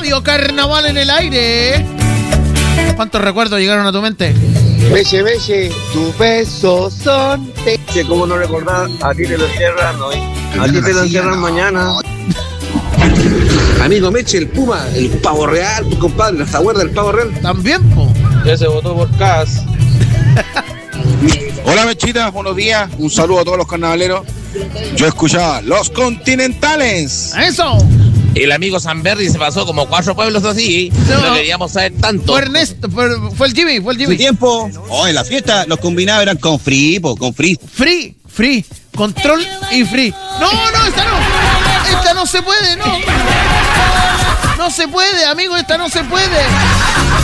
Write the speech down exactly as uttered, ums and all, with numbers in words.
Radio Carnaval en el aire. ¿Cuántos recuerdos llegaron a tu mente? Belle, belle, tus besos son... Que como no recordar, a ti te lo encierran hoy, a ti te lo encierran mañana. Amigo Meche, el Puma, el pavo real, compadre, ¿se acuerda del pavo real? También, po. Ya se votó por Cas. Hola Mechita, buenos días, un saludo a todos los carnavaleros. Yo escuchaba Los Continentales. ¡Eso! El amigo Sanberry se pasó como cuatro pueblos así. No. No queríamos saber tanto. Fue Ernesto, fue, fue el Jimmy, fue el Su Jimmy. tiempo, oh, en la fiesta, los combinados eran con free, po, con free. Free, free, control y free. No, no, esta no. Esta no se puede, no. No se puede, amigo, esta no se puede.